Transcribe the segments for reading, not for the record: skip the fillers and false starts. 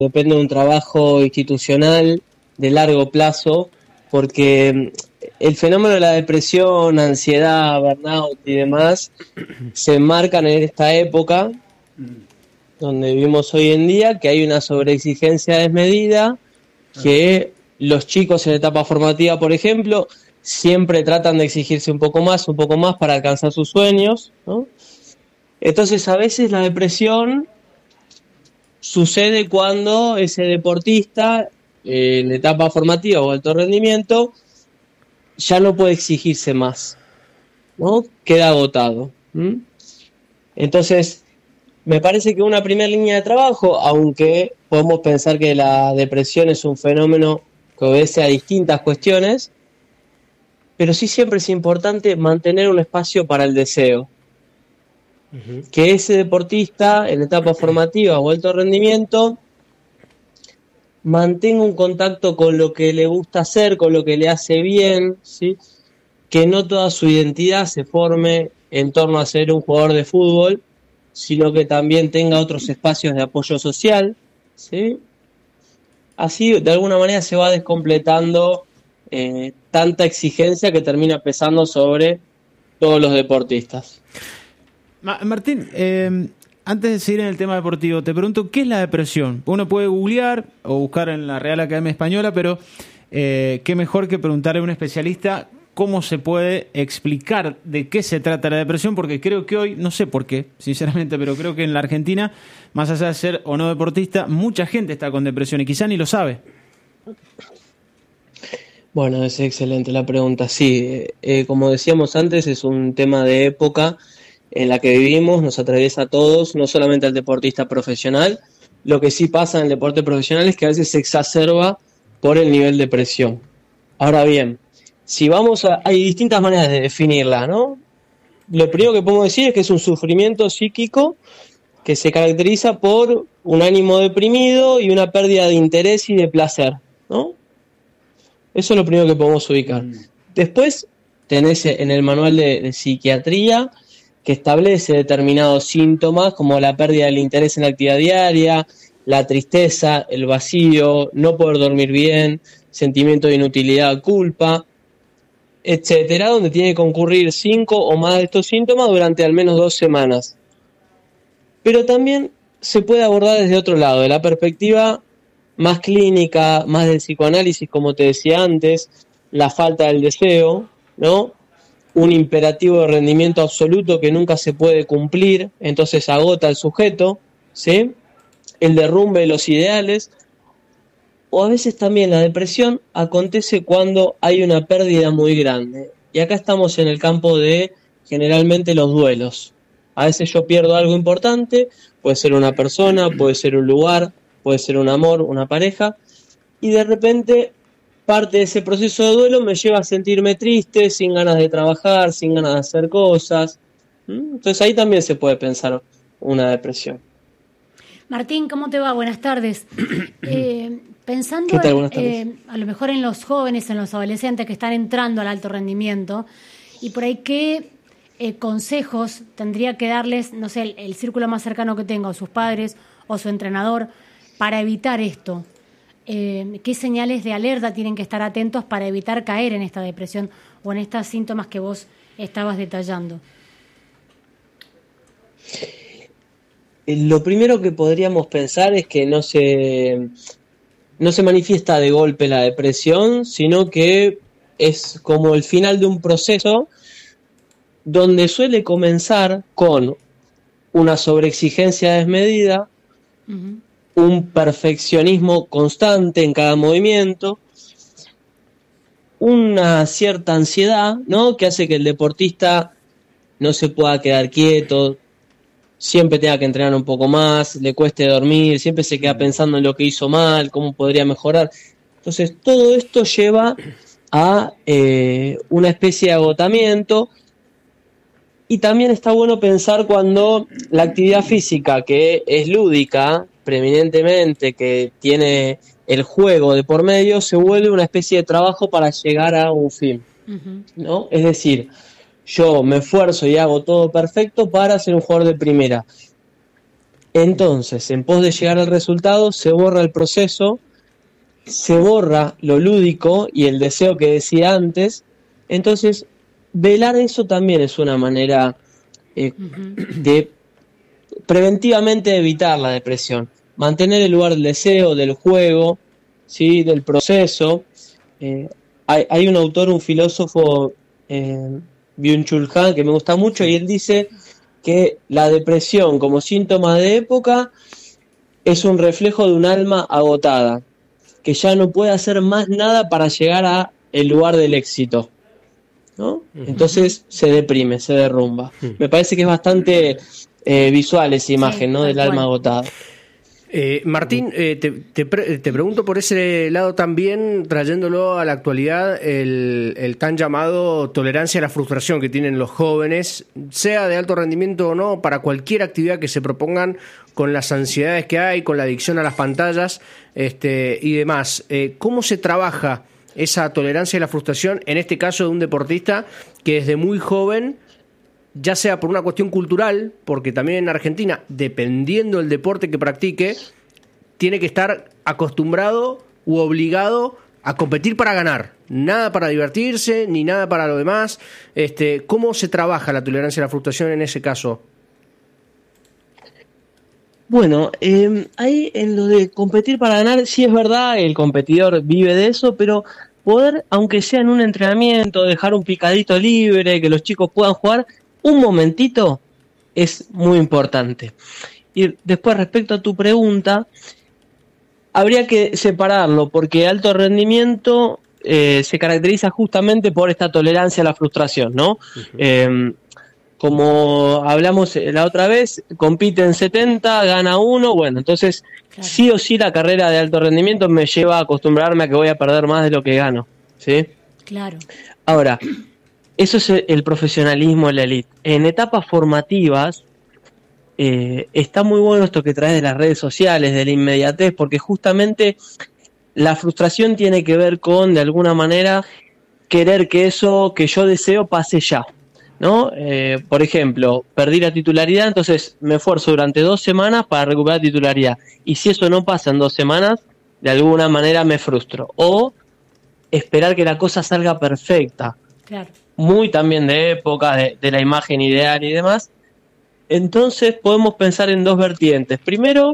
depende de un trabajo institucional de largo plazo, porque el fenómeno de la depresión, ansiedad, burnout y demás se enmarcan en esta época donde vivimos hoy en día, que hay una sobreexigencia desmedida, que los chicos en etapa formativa, por ejemplo, siempre tratan de exigirse un poco más para alcanzar sus sueños, ¿no? Entonces, a veces la depresión sucede cuando ese deportista en etapa formativa o alto rendimiento ya no puede exigirse más, ¿no? Queda agotado. Entonces, me parece que una primera línea de trabajo, aunque podemos pensar que la depresión es un fenómeno que obedece a distintas cuestiones, pero sí siempre es importante mantener un espacio para el deseo. Que ese deportista en etapa formativa o alto rendimiento mantenga un contacto con lo que le gusta hacer, con lo que le hace bien, ¿sí? Que no toda su identidad se forme en torno a ser un jugador de fútbol, sino que también tenga otros espacios de apoyo social, ¿sí? Así, de alguna manera, se va descompletando tanta exigencia que termina pesando sobre todos los deportistas. Martín, antes de seguir en el tema deportivo, te pregunto, ¿qué es la depresión? Uno puede googlear o buscar en la Real Academia Española, pero qué mejor que preguntarle a un especialista cómo se puede explicar de qué se trata la depresión, porque creo que hoy, no sé por qué, sinceramente, pero creo que en la Argentina, más allá de ser o no deportista, mucha gente está con depresión y quizá ni lo sabe. Bueno, es excelente la pregunta. Sí, como decíamos antes, es un tema de época en la que vivimos, nos atraviesa a todos, no solamente al deportista profesional. Lo que sí pasa en el deporte profesional es que a veces se exacerba por el nivel de presión. Ahora bien, si vamos hay distintas maneras de definirla, ¿no? Lo primero que podemos decir es que es un sufrimiento psíquico que se caracteriza por un ánimo deprimido y una pérdida de interés y de placer, ¿no? Eso es lo primero que podemos ubicar. Después tenés en el manual de psiquiatría que establece determinados síntomas como la pérdida del interés en la actividad diaria, la tristeza, el vacío, no poder dormir bien, sentimiento de inutilidad, culpa, etcétera, donde tiene que concurrir 5 o más de estos síntomas durante al menos 2 semanas. Pero también se puede abordar desde otro lado, de la perspectiva más clínica, más del psicoanálisis, como te decía antes, la falta del deseo, ¿no? Un imperativo de rendimiento absoluto que nunca se puede cumplir, entonces agota al sujeto, ¿sí? El derrumbe de los ideales, o a veces también la depresión acontece cuando hay una pérdida muy grande. Y acá estamos en el campo de generalmente los duelos. A veces yo pierdo algo importante, puede ser una persona, puede ser un lugar, puede ser un amor, una pareja, y de repente parte de ese proceso de duelo me lleva a sentirme triste, sin ganas de trabajar, sin ganas de hacer cosas. Entonces ahí también se puede pensar una depresión. Martín, ¿cómo te va? Buenas tardes. Pensando ¿Qué tal? Buenas tardes. A lo mejor en los jóvenes, en los adolescentes que están entrando al alto rendimiento, y por ahí qué consejos tendría que darles, no sé, el círculo más cercano que tenga, o sus padres, o su entrenador, para evitar esto. ¿Qué señales de alerta tienen que estar atentos para evitar caer en esta depresión o en estos síntomas que vos estabas detallando? Lo primero que podríamos pensar es que no se manifiesta de golpe la depresión, sino que es como el final de un proceso donde suele comenzar con una sobreexigencia desmedida, un perfeccionismo constante en cada movimiento, una cierta ansiedad, ¿no? Que hace que el deportista no se pueda quedar quieto, siempre tenga que entrenar un poco más, le cueste dormir, siempre se queda pensando en lo que hizo mal, cómo podría mejorar. Entonces todo esto lleva a una especie de agotamiento. Y también está bueno pensar cuando la actividad física, que es lúdica, preeminentemente, que tiene el juego de por medio, se vuelve una especie de trabajo para llegar a un fin, ¿no? Es decir, yo me esfuerzo y hago todo perfecto para ser un jugador de primera. Entonces, en pos de llegar al resultado, se borra el proceso, se borra lo lúdico y el deseo que decía antes. Entonces, velar eso también es una manera de preventivamente evitar la depresión. Mantener el lugar del deseo, del juego, ¿sí? Del proceso. Hay un autor, un filósofo, Byung-Chul Han, que me gusta mucho, y él dice que la depresión como síntoma de época es un reflejo de un alma agotada, que ya no puede hacer más nada para llegar a el lugar del éxito, ¿no? Entonces se deprime, se derrumba. Me parece que es bastante visual esa imagen, ¿no? Del alma agotada. Martín, te pregunto por ese lado también, trayéndolo a la actualidad, el tan llamado tolerancia a la frustración que tienen los jóvenes, sea de alto rendimiento o no, para cualquier actividad que se propongan, con las ansiedades que hay, con la adicción a las pantallas y demás. ¿Cómo se trabaja esa tolerancia a la frustración, en este caso de un deportista que desde muy joven, ya sea por una cuestión cultural, porque también en Argentina, dependiendo del deporte que practique, tiene que estar acostumbrado u obligado a competir para ganar, nada para divertirse, ni nada para lo demás? ¿Cómo se trabaja la tolerancia a la frustración en ese caso? Bueno, ahí en lo de competir para ganar, sí es verdad, el competidor vive de eso, pero poder, aunque sea en un entrenamiento, dejar un picadito libre, que los chicos puedan jugar un momentito, es muy importante. Y después, respecto a tu pregunta, habría que separarlo, porque alto rendimiento se caracteriza justamente por esta tolerancia a la frustración, ¿no? Como hablamos la otra vez, compite en 70, gana 1, bueno, entonces claro, sí o sí la carrera de alto rendimiento me lleva a acostumbrarme a que voy a perder más de lo que gano, ¿sí? Claro. Ahora, eso es el profesionalismo de la elite. En etapas formativas está muy bueno esto que traes de las redes sociales, de la inmediatez, porque justamente la frustración tiene que ver con, de alguna manera, querer que eso que yo deseo pase ya, ¿no? Por ejemplo, perdí la titularidad, entonces me esfuerzo durante 2 semanas para recuperar la titularidad. Y si eso no pasa en 2 semanas, de alguna manera me frustro. O esperar que la cosa salga perfecta. Claro. Muy también de época, de la imagen ideal y demás. Entonces podemos pensar en 2 vertientes. Primero,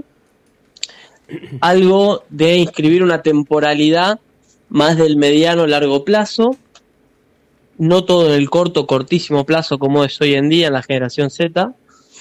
algo de inscribir una temporalidad más del mediano largo plazo, no todo en el cortísimo plazo como es hoy en día en la generación Z.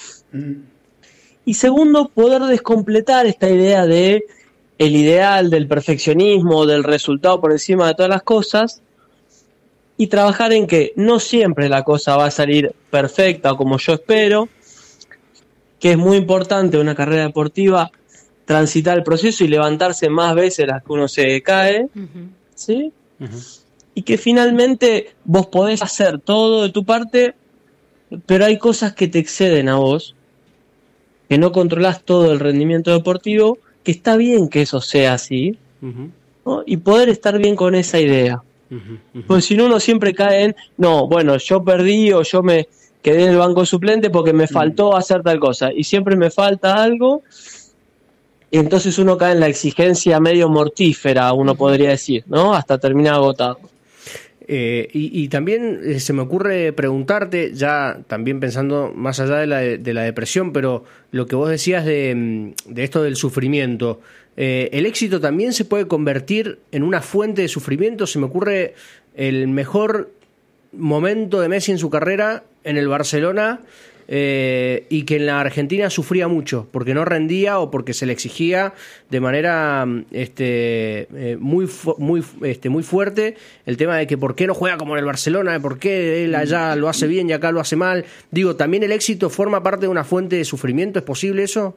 Y segundo, poder descompletar esta idea de el ideal, del perfeccionismo, del resultado por encima de todas las cosas, y trabajar en que no siempre la cosa va a salir perfecta o como yo espero, que es muy importante en una carrera deportiva transitar el proceso y levantarse más veces las que uno se cae, ¿sí? Y que finalmente vos podés hacer todo de tu parte, pero hay cosas que te exceden a vos, que no controlás todo el rendimiento deportivo, que está bien que eso sea así, ¿no? Y poder estar bien con esa idea. Porque si no, uno siempre cae en, no, bueno, yo perdí o yo me quedé en el banco suplente porque me faltó hacer tal cosa, y siempre me falta algo, y entonces uno cae en la exigencia medio mortífera, uno podría decir, ¿no? Hasta terminar agotado. Y también se me ocurre preguntarte, ya también pensando más allá de la depresión, pero lo que vos decías de esto del sufrimiento, ¿el éxito también se puede convertir en una fuente de sufrimiento? Se me ocurre el mejor momento de Messi en su carrera en el Barcelona, y que en la Argentina sufría mucho porque no rendía o porque se le exigía de manera muy fuerte el tema de que por qué no juega como en el Barcelona, por qué él allá lo hace bien y acá lo hace mal. Digo, ¿también el éxito forma parte de una fuente de sufrimiento? ¿Es posible eso?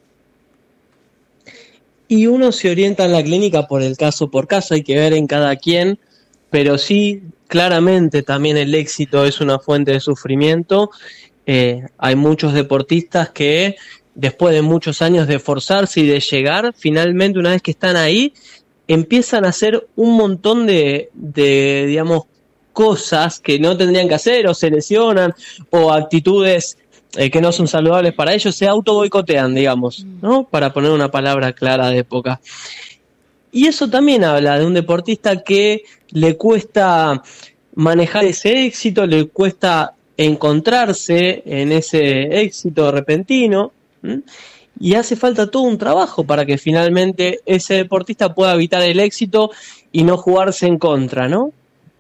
Y uno se orienta en la clínica por caso, hay que ver en cada quien, pero sí, claramente también el éxito es una fuente de sufrimiento. Hay muchos deportistas que después de muchos años de esforzarse y de llegar, finalmente una vez que están ahí, empiezan a hacer un montón de digamos, cosas que no tendrían que hacer, o se lesionan, o actitudes que no son saludables para ellos, se auto boicotean, digamos, ¿no? Para poner una palabra clara de época. Y eso también habla de un deportista que le cuesta manejar ese éxito, le cuesta encontrarse en ese éxito repentino, y hace falta todo un trabajo para que finalmente ese deportista pueda evitar el éxito y no jugarse en contra, ¿no?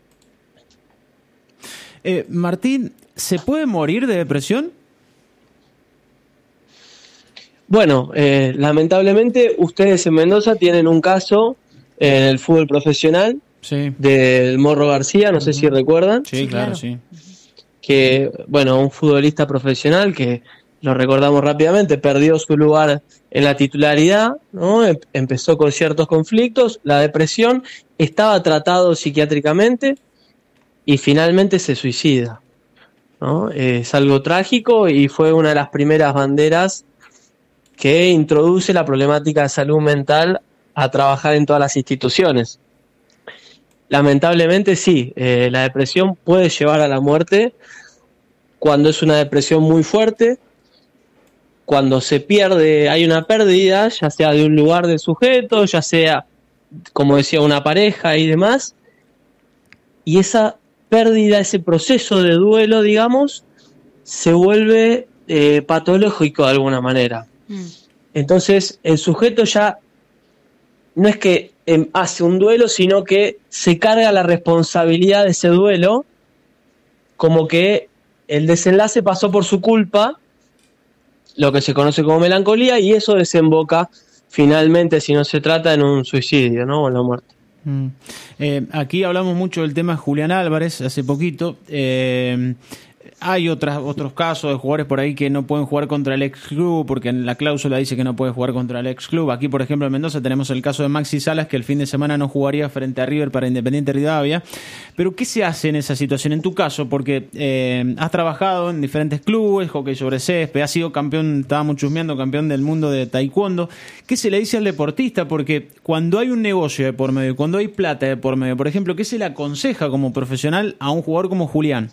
Martín, ¿se puede morir de depresión? Bueno, lamentablemente ustedes en Mendoza tienen un caso en el fútbol profesional, sí, del Morro García, no sé si recuerdan. Sí, claro, sí. Que, bueno, un futbolista profesional que, lo recordamos rápidamente, perdió su lugar en la titularidad, ¿no? Empezó con ciertos conflictos, la depresión, estaba tratado psiquiátricamente y finalmente se suicida, ¿no? Es algo trágico y fue una de las primeras banderas que introduce la problemática de salud mental a trabajar en todas las instituciones. Lamentablemente sí, la depresión puede llevar a la muerte cuando es una depresión muy fuerte, cuando se pierde, hay una pérdida, ya sea de un lugar del sujeto, ya sea, como decía, una pareja y demás, y esa pérdida, ese proceso de duelo, digamos, se vuelve patológico de alguna manera. Entonces el sujeto ya no es que hace un duelo, sino que se carga la responsabilidad de ese duelo, como que el desenlace pasó por su culpa, lo que se conoce como melancolía, y eso desemboca finalmente, si no se trata, en un suicidio, ¿no? O en la muerte. Aquí hablamos mucho del tema de Julián Álvarez hace poquito. Hay otros casos de jugadores por ahí que no pueden jugar contra el ex club porque en la cláusula dice que no puede jugar contra el ex club. Aquí, por ejemplo, en Mendoza tenemos el caso de Maxi Salas, que el fin de semana no jugaría frente a River para Independiente Rivadavia. Pero ¿qué se hace en esa situación? En tu caso, porque has trabajado en diferentes clubes, hockey sobre césped, has sido campeón, estábamos chusmeando, campeón del mundo de taekwondo. ¿Qué se le dice al deportista? Porque cuando hay un negocio de por medio, cuando hay plata de por medio, por ejemplo, ¿qué se le aconseja como profesional a un jugador como Julián?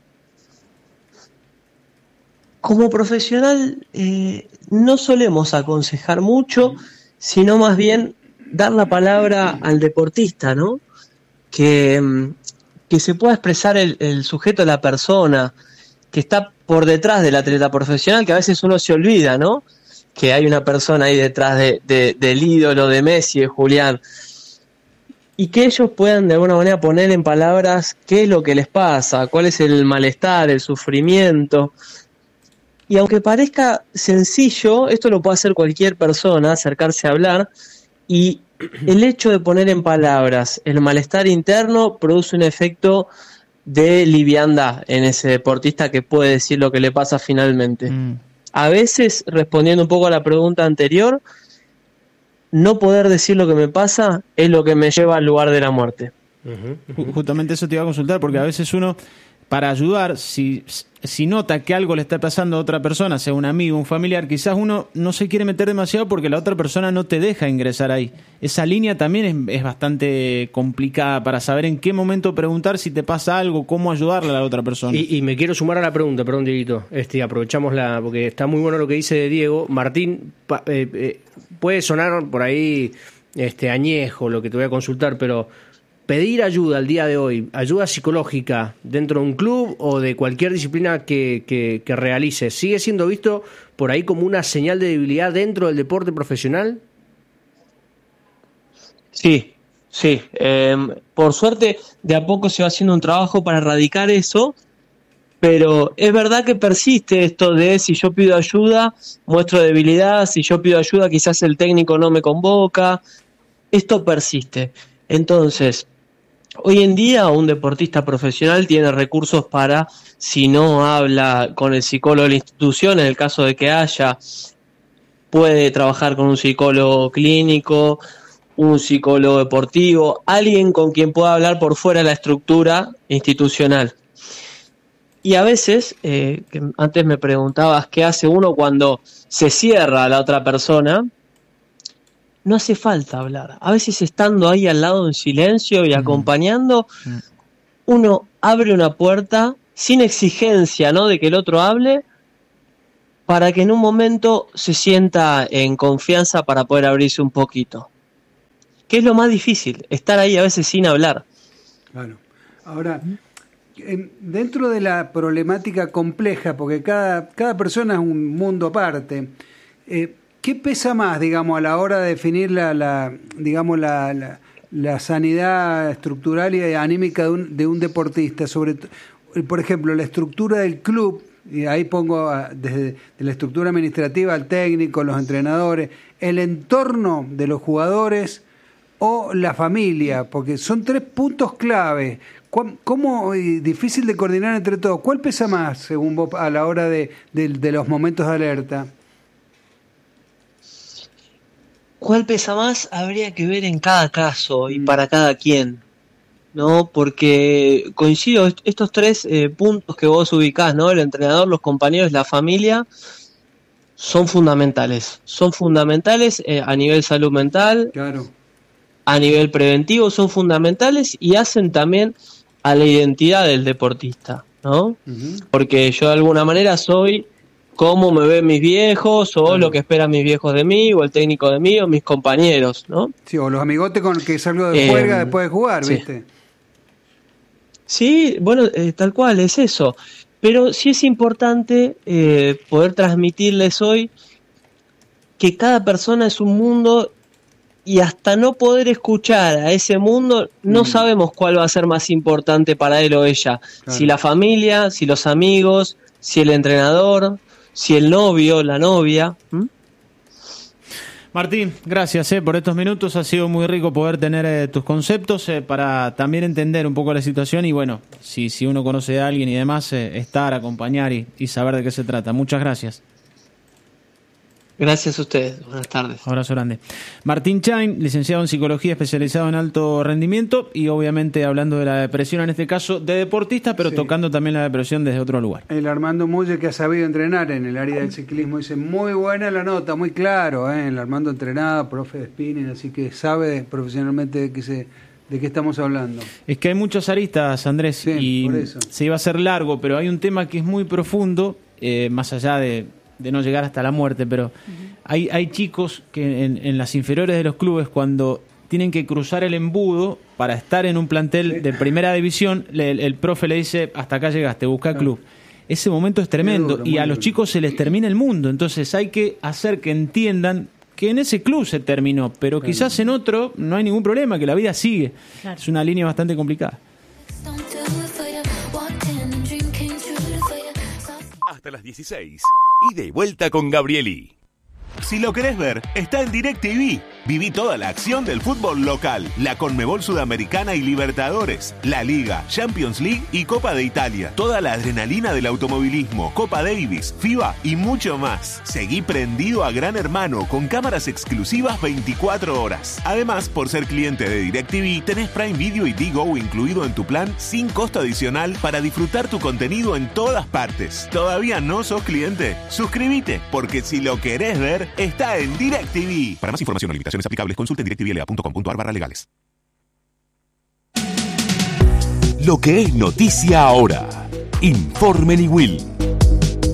Como profesional no solemos aconsejar mucho, sino más bien dar la palabra al deportista, ¿no? Que se pueda expresar el sujeto, la persona que está por detrás del atleta profesional, que a veces uno se olvida, ¿no? Que hay una persona ahí detrás del ídolo de Messi, de Julián, y que ellos puedan de alguna manera poner en palabras qué es lo que les pasa, cuál es el malestar, el sufrimiento. Y aunque parezca sencillo, esto lo puede hacer cualquier persona, acercarse a hablar, y el hecho de poner en palabras el malestar interno produce un efecto de liviandad en ese deportista que puede decir lo que le pasa finalmente. A veces, respondiendo un poco a la pregunta anterior, no poder decir lo que me pasa es lo que me lleva al lugar de la muerte. Justamente eso te iba a consultar, porque a veces uno, para ayudar, si nota que algo le está pasando a otra persona, sea un amigo, un familiar, quizás uno no se quiere meter demasiado porque la otra persona no te deja ingresar ahí. Esa línea también es bastante complicada para saber en qué momento preguntar si te pasa algo, cómo ayudarle a la otra persona. Y me quiero sumar a la pregunta, perdón, Dieguito, aprovechamos porque está muy bueno lo que dice Diego. Martín, puede sonar por ahí añejo lo que te voy a consultar, pero pedir ayuda al día de hoy, ayuda psicológica dentro de un club o de cualquier disciplina que realice, ¿sigue siendo visto por ahí como una señal de debilidad dentro del deporte profesional? Sí. Por suerte, de a poco se va haciendo un trabajo para erradicar eso, pero es verdad que persiste esto de si yo pido ayuda, muestro debilidad, si yo pido ayuda, quizás el técnico no me convoca. Esto persiste. Entonces, hoy en día un deportista profesional tiene recursos para, si no habla con el psicólogo de la institución, en el caso de que haya, puede trabajar con un psicólogo clínico, un psicólogo deportivo, alguien con quien pueda hablar por fuera de la estructura institucional. Y a veces, que antes me preguntabas qué hace uno cuando se cierra a la otra persona, no hace falta hablar. A veces estando ahí al lado en silencio y acompañando, uno abre una puerta sin exigencia, ¿no?, de que el otro hable, para que en un momento se sienta en confianza para poder abrirse un poquito. ¿Qué es lo más difícil? Estar ahí a veces sin hablar. Claro. Ahora, dentro de la problemática compleja, porque cada persona es un mundo aparte, ¿qué pesa más, digamos, a la hora de definir la sanidad estructural y anímica de un deportista? Por ejemplo, la estructura del club, y ahí pongo desde la estructura administrativa al técnico, los entrenadores, el entorno de los jugadores o la familia, porque son 3 puntos clave. ¿Cómo difícil de coordinar entre todos? ¿Cuál pesa más, según vos, a la hora de los momentos de alerta? ¿Cuál pesa más? Habría que ver en cada caso y para cada quien, ¿no? Porque coincido, estos 3 puntos que vos ubicás, ¿no? El entrenador, los compañeros, la familia, son fundamentales. Son fundamentales a nivel salud mental, claro, a nivel preventivo, son fundamentales y hacen también a la identidad del deportista, ¿no? Uh-huh. Porque yo de alguna manera soy cómo me ven mis viejos, o claro, lo que esperan mis viejos de mí, o el técnico de mí, o mis compañeros, ¿no? Sí, o los amigotes con los que salgo de juerga después de jugar, sí. ¿Viste? Sí, bueno, tal cual, es eso. Pero sí es importante poder transmitirles hoy que cada persona es un mundo, y hasta no poder escuchar a ese mundo, no sabemos cuál va a ser más importante para él o ella. Claro. Si la familia, si los amigos, si el entrenador, si el novio, la novia. Martín, gracias por estos minutos. Ha sido muy rico poder tener tus conceptos para también entender un poco la situación y bueno, si uno conoce a alguien y demás, estar, acompañar y saber de qué se trata. Muchas gracias. Gracias a ustedes. Buenas tardes. Abrazo grande. Martín Chain, licenciado en Psicología, especializado en alto rendimiento y obviamente hablando de la depresión, en este caso de deportista, pero sí, tocando también la depresión desde otro lugar. El Armando Mulle, que ha sabido entrenar en el área del ciclismo, dice, muy buena la nota, muy claro, el Armando entrenado, profe de spinning, así que sabe profesionalmente de qué estamos hablando. Es que hay muchas aristas, Andrés, sí, y por eso. Se iba a hacer largo, pero hay un tema que es muy profundo, más allá de no llegar hasta la muerte, pero hay chicos que en las inferiores de los clubes, cuando tienen que cruzar el embudo para estar en un plantel de primera división, el profe le dice, hasta acá llegaste, busca club. Ese momento es tremendo, duro, y a los chicos se les termina el mundo, entonces hay que hacer que entiendan que en ese club se terminó, pero quizás en otro no hay ningún problema, que la vida sigue. Claro. Es una línea bastante complicada. Hasta las 16. Ida y vuelta con Gabrieli. Si lo querés ver, está en DirecTV. Viví toda la acción del fútbol local, la Conmebol Sudamericana y Libertadores, la Liga, Champions League y Copa de Italia. Toda la adrenalina del automovilismo, Copa Davis, FIBA y mucho más. Seguí prendido a Gran Hermano con cámaras exclusivas 24 horas. Además, por ser cliente de DirecTV, tenés Prime Video y Digo incluido en tu plan sin costo adicional para disfrutar tu contenido en todas partes. ¿Todavía no sos cliente? Suscríbete, porque si lo querés ver, está en DirecTV. Para más información o limitaciones aplicables, consulte directvla.com.ar/legales. Lo que es noticia ahora. Informe Niwil.